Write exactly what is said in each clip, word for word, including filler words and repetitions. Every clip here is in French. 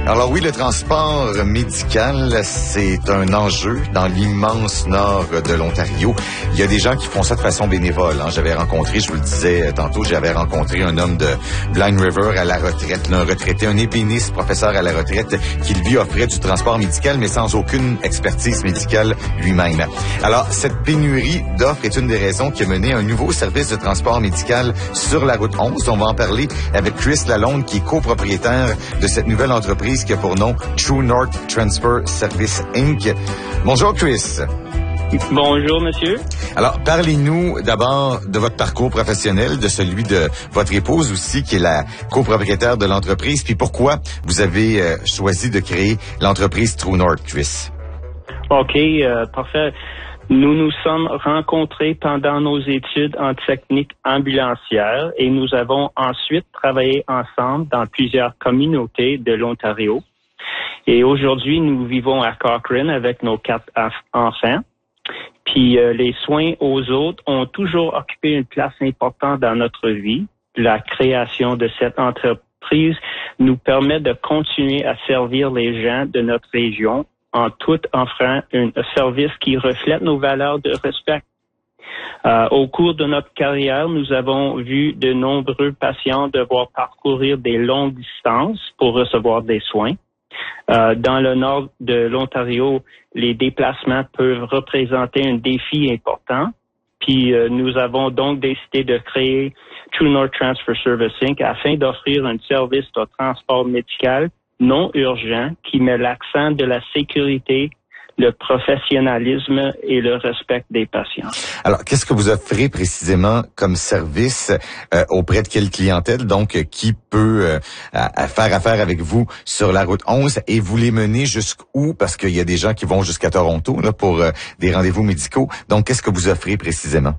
Alors oui, le transport médical, c'est un enjeu dans l'immense nord de l'Ontario. Il y a des gens qui font ça de façon bénévole. Hein. J'avais rencontré, je vous le disais tantôt, j'avais rencontré un homme de Blind River à la retraite, un retraité, un ébéniste, professeur à la retraite, qui lui offrait du transport médical, mais sans aucune expertise médicale lui-même. Alors, cette pénurie d'offres est une des raisons qui a mené un nouveau service de transport médical sur la route onze. On va en parler avec Chris Lalonde, qui est copropriétaire de cette nouvelle entreprise qui a pour nom True North Transfer Service Incorporated. Bonjour Chris. Bonjour monsieur. Alors, parlez-nous d'abord de votre parcours professionnel, de celui de votre épouse aussi, qui est la copropriétaire de l'entreprise, puis pourquoi vous avez euh, choisi de créer l'entreprise True North, Chris. OK, euh, parfait. Nous nous sommes rencontrés pendant nos études en technique ambulancière et nous avons ensuite travaillé ensemble dans plusieurs communautés de l'Ontario. Et aujourd'hui, nous vivons à Cochrane avec nos quatre enfants. Puis euh, les soins aux autres ont toujours occupé une place importante dans notre vie. La création de cette entreprise nous permet de continuer à servir les gens de notre région en tout offrant un service qui reflète nos valeurs de respect. Euh, au cours de notre carrière, nous avons vu de nombreux patients devoir parcourir des longues distances pour recevoir des soins. Euh, dans le nord de l'Ontario, les déplacements peuvent représenter un défi important. Puis euh, nous avons donc décidé de créer True North Transfer Service Incorporated afin d'offrir un service de transport médical non urgent qui met l'accent de la sécurité, le professionnalisme et le respect des patients. Alors, qu'est-ce que vous offrez précisément comme service euh, auprès de quelle clientèle, donc, euh, qui peut euh, à, à faire affaire avec vous sur la route onze et vous les menez jusqu'où? Parce qu'il y a des gens qui vont jusqu'à Toronto là, pour euh, des rendez-vous médicaux. Donc, qu'est-ce que vous offrez précisément?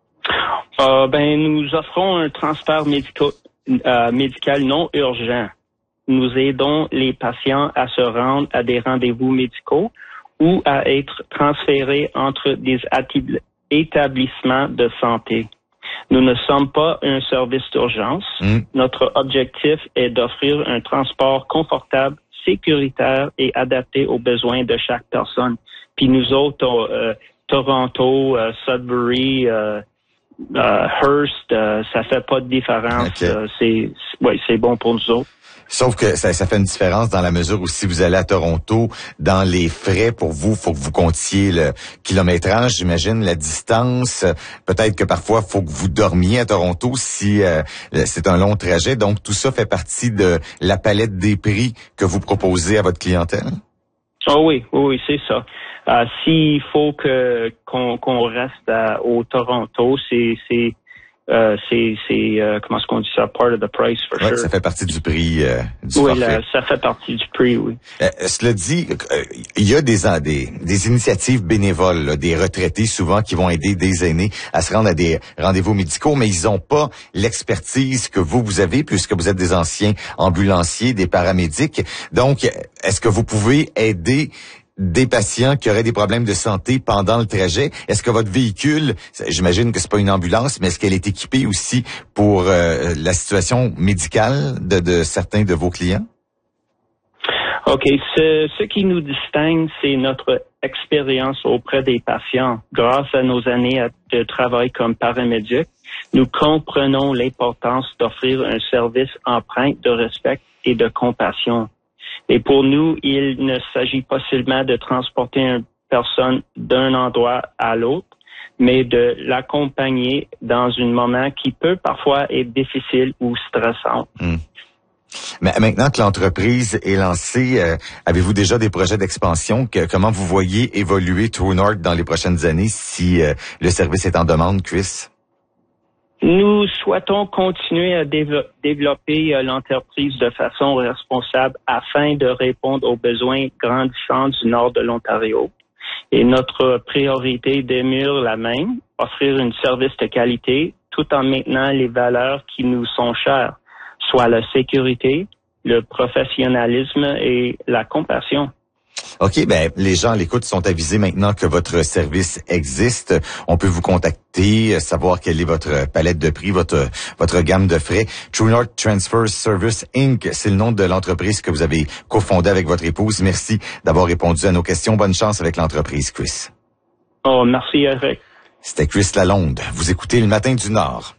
Euh, ben, nous offrons un transfert médico, euh, médical non urgent. Nous aidons les patients à se rendre à des rendez-vous médicaux ou à être transférés entre des établissements de santé. Nous ne sommes pas un service d'urgence. Mmh. Notre objectif est d'offrir un transport confortable, sécuritaire et adapté aux besoins de chaque personne. Puis nous autres, euh, Toronto, euh, Sudbury, euh, euh, Hearst, euh, ça fait pas de différence. Okay. Euh, c'est, ouais, c'est bon pour nous autres. Sauf que ça, ça fait une différence dans la mesure où si vous allez à Toronto, dans les frais pour vous, faut que vous comptiez le kilométrage, j'imagine, la distance. Peut-être que parfois, faut que vous dormiez à Toronto si euh, c'est un long trajet. Donc, tout ça fait partie de la palette des prix que vous proposez à votre clientèle? Oh oui, oui, c'est ça. Euh, s'il faut que qu'on, qu'on reste à, au Toronto, c'est c'est Euh, c'est, c'est euh, comment est-ce qu'on dit ça? Part of the price, for ouais, sure. Ça fait partie du prix euh, du oui, forfait. Oui, ça fait partie du prix, oui. Euh, cela dit, euh, il y a des, des, des initiatives bénévoles, là, des retraités souvent qui vont aider des aînés à se rendre à des rendez-vous médicaux, mais ils n'ont pas l'expertise que vous, vous avez, puisque vous êtes des anciens ambulanciers, des paramédics. Donc, est-ce que vous pouvez aider des patients qui auraient des problèmes de santé pendant le trajet? Est-ce que votre véhicule, j'imagine que c'est pas une ambulance, mais est-ce qu'elle est équipée aussi pour euh, la situation médicale de, de certains de vos clients? OK. Ce, ce qui nous distingue, c'est notre expérience auprès des patients. Grâce à nos années de travail comme paramédic, nous comprenons l'importance d'offrir un service empreint de respect et de compassion. Et pour nous, il ne s'agit pas seulement de transporter une personne d'un endroit à l'autre, mais de l'accompagner dans un moment qui peut parfois être difficile ou stressant. Mmh. Mais maintenant que l'entreprise est lancée, euh, avez-vous déjà des projets d'expansion? Que, comment vous voyez évoluer True North dans les prochaines années si euh, le service est en demande, Chris? Nous souhaitons continuer à dév- développer euh, l'entreprise de façon responsable afin de répondre aux besoins grandissants du nord de l'Ontario. Et notre priorité demeure la même, offrir un service de qualité tout en maintenant les valeurs qui nous sont chères, soit la sécurité, le professionnalisme et la compassion. OK, ben les gens à l'écoute sont avisés maintenant que votre service existe. On peut vous contacter, savoir quelle est votre palette de prix, votre votre gamme de frais. True North Transfer Service Incorporated, c'est le nom de l'entreprise que vous avez cofondée avec votre épouse. Merci d'avoir répondu à nos questions. Bonne chance avec l'entreprise, Chris. Oh, merci, Eric. C'était Chris Lalonde. Vous écoutez Le Matin du Nord.